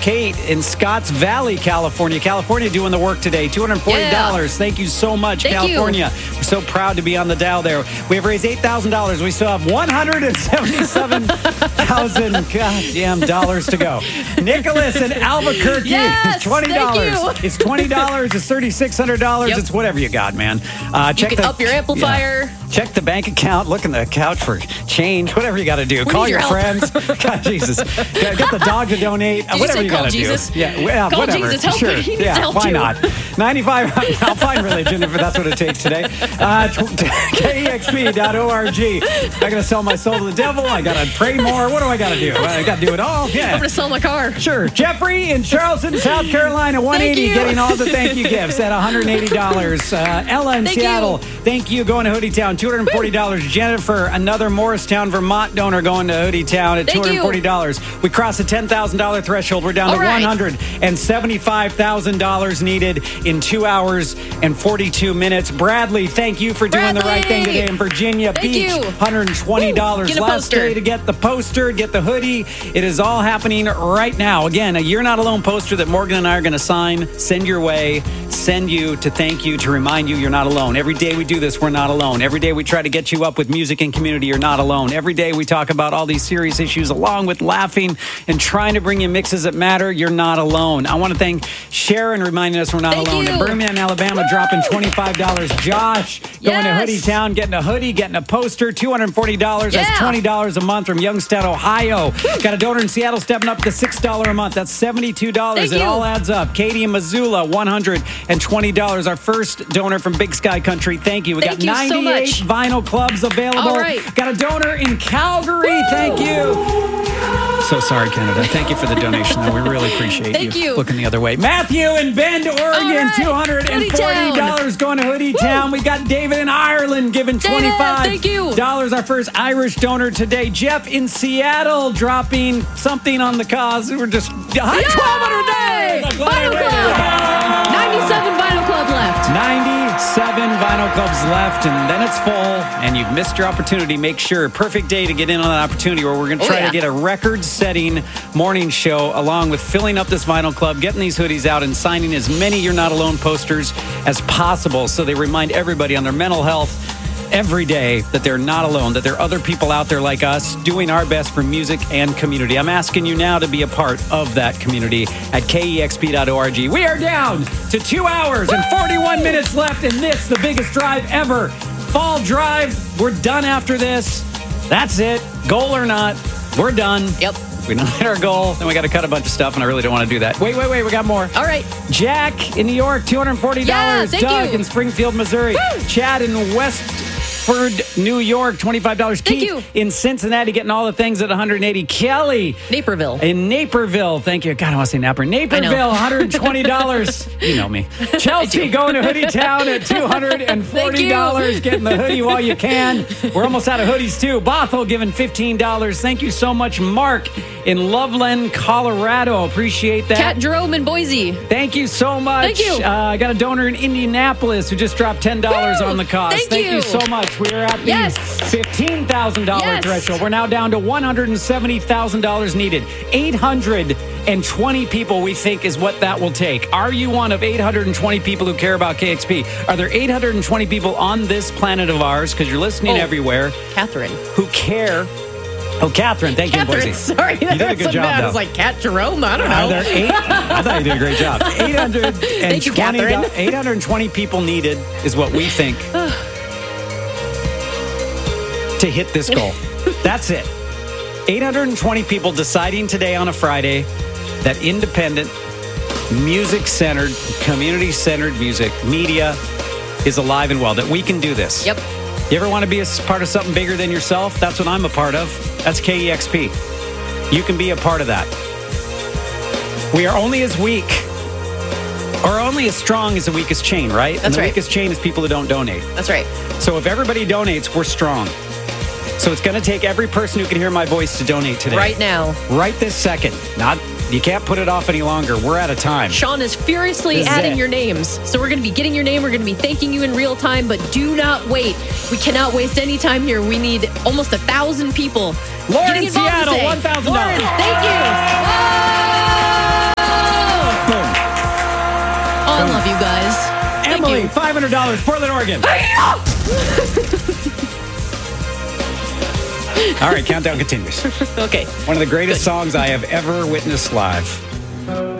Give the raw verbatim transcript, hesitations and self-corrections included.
Kate in Scotts Valley, California. California doing the work today. two hundred forty dollars. Yeah. Thank you so much, Thank California. You. We're so proud to be on the dial there. We have raised eight thousand dollars. We still have one hundred seventy-seven thousand goddamn dollars to go. Nicholas in Albuquerque, yes, twenty dollars. Thank you. It's twenty dollars. It's thirty-six hundred dollars. Yep. It's whatever you got, man. Uh, check you can the, up your amplifier. Yeah. Check the bank account. Look in the couch for change. Whatever you got to do. We Call your, your friends. God, Jesus. Get, get the dog to donate. Did whatever you, you, you got to do. Yeah, well, call whatever. Jesus. Help sure. me. He needs yeah, help why too. not? ninety-five I'll find religion if that's what it takes today. Uh, K E X P dot org. I got to sell my soul to the devil. I got to pray more. What do I got to do? I got to do it all. Yeah. I'm going to sell my car. Sure. Jeffrey in Charleston, South Carolina, one hundred eighty dollars getting all the thank you gifts at one hundred eighty dollars. Uh, Ella in thank Seattle, you. thank you. Going to Hoodie Town, two hundred forty dollars. Woo. Jennifer, another Morristown, Vermont donor going to Hoodie Town at thank two hundred forty dollars. You. We crossed the ten thousand dollars threshold. We're down all to right. one hundred seventy-five thousand dollars needed in two hours and forty-two minutes. Bradley, thank you for doing Bradley. the right thing today in Virginia thank Beach. You. one hundred twenty dollars. Get a Last poster. day to get the poster, get the hoodie. It is all happening right now. Again, a You're Not Alone poster that Morgan and I are going to sign, send your way, send you to thank you, to remind you you're not alone. Every day we do this, we're not alone. Every day we try to get you up with music and community, you're not alone. Every day we talk about all these serious issues along with laughing and trying to bring you mixes that matter, you're not alone. I want to thank Sharon reminding us we're not thank alone. You. In Birmingham, Alabama, Woo! dropping twenty-five dollars. Josh going yes. to Hoodie Town, getting a hoodie, getting a poster, two hundred forty dollars. Yeah. That's twenty dollars a month from Youngstown, Ohio. Woo! Got a donor in Seattle stepping up to six dollars a month. That's seventy-two dollars. Thank it you. all adds up. Katie in Missoula, one hundred twenty dollars. Our first donor from Big Sky Country. Thank you. We Thank got ninety-eight so vinyl clubs available. All right. Got a donor in Calgary. Woo! Thank you. So sorry, Canada. Thank you for the donation, though. We really appreciate Thank you. looking the other way. Matthew in Bend, Oregon, right. two hundred forty dollars going to Hoodie Town. We got David in Ireland giving twenty-five dollars. Our first Irish donor today. Jeff in Seattle dropping something on the cause. We're just Yay! twelve hundred days. Vinyl Club. ninety-seven Vinyl Club left. ninety-seven Vinyl Clubs left, and then it's full, and you've missed your opportunity. Make sure, perfect day to get in on that opportunity where we're going to try oh, yeah. to get a record-setting morning show along with filling up this Vinyl Club, getting these hoodies out, and signing as many You're Not Alone posters as possible so they remind everybody on their mental health every day that they're not alone, that there are other people out there like us doing our best for music and community. I'm asking you now to be a part of that community at K E X P dot org. We are down to two hours and forty-one minutes left in this, the biggest drive ever. Fall Drive, we're done after this. That's it. Goal or not, we're done. Yep. If we don't hit our goal, then we got to cut a bunch of stuff, and I really don't want to do that. Wait, wait, wait, we got more. All right. Jack in New York, two hundred forty dollars. Yeah, thank Doug you. in Springfield, Missouri. Woo! Chad in Westford, New York, twenty-five dollars. Thank Keith you. in Cincinnati getting all the things at one hundred eighty. Kelly Naperville. in Naperville. Thank you. God, I want to say Napper. Naperville, one hundred twenty dollars. You know me. Chelsea going to Hoodie Town at two hundred forty dollars. Getting the hoodie while you can. We're almost out of hoodies, too. Bothell giving fifteen dollars. Thank you so much, Mark in Loveland, Colorado. Appreciate that. Cat Jerome in Boise. Thank you so much. Thank you. Uh, I got a donor in Indianapolis who just dropped ten dollars Woo! on the cause. Thank Thank you. you so much. We are at the Yes. fifteen thousand dollars Yes. threshold. We're now down to one hundred seventy thousand dollars needed. eight hundred twenty people we think is what that will take. Are you one of eight hundred twenty people who care about K X P? Are there eight hundred twenty people on this planet of ours, because you're listening Oh. everywhere, Catherine. who care? Oh, Catherine, thank you, Catherine, Boise. sorry. You did a good job, I though. was like, Cat Jerome? I don't Are know. there eight? I thought you did a great job. eight hundred Thank you, twenty Catherine. eight hundred twenty people needed is what we think to hit this goal. That's it. eight hundred twenty people deciding today on a Friday that independent, music-centered, community-centered music, media is alive and well, that we can do this. Yep. You ever want to be a part of something bigger than yourself? That's what I'm a part of. That's K E X P. You can be a part of that. We are only as weak or only as strong as the weakest chain, right? That's and the right. weakest chain is people who don't donate. That's right. So if everybody donates, we're strong. So it's going to take every person who can hear my voice to donate today. Right now. Right this second. Not, you can't put it off any longer. We're out of time. Sean is furiously This is adding it. your names. So we're going to be getting your name. We're going to be thanking you in real time, but do not wait. We cannot waste any time here. We need almost a thousand people. Lauren getting in involved Seattle, today. one thousand dollars. Lauren, thank you. guys. Thank Emily, you. five hundred dollars, Portland, Oregon. All right, countdown continues. Okay. One of the greatest Good. songs I have ever witnessed live.